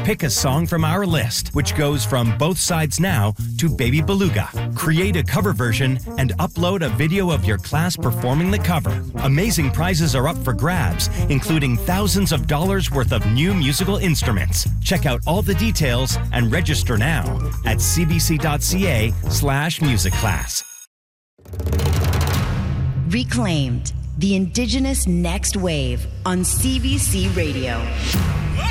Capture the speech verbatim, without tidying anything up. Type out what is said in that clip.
Pick a song from our list, which goes from Both Sides Now to Baby Beluga. Create a cover version and upload a video of your class performing the cover. Amazing prizes are up for grabs, including thousands of dollars worth of new musical instruments. Check out all the details and register now at cbc.ca slash music class. Reclaimed, the Indigenous Next Wave on C B C Radio.